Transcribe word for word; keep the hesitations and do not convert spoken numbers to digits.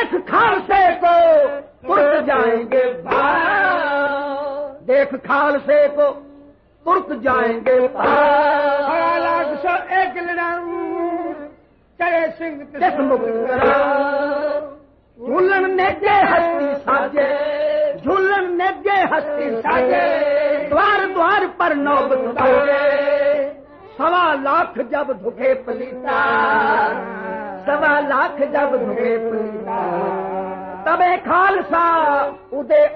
देख खालसे को तुर्क जाएंगे देख खालसे को तुर्क जाएंगे लाख सौ एक लड़ाऊ करे सिंह झूलन नेगे हस्ती साजे झूलन नेगे हस्ती साजे द्वार द्वार पर नौबत पहुंचे सवा लाख जब धुके पलीता सवा लाख जब धुके पलीता तबे खालसा उदे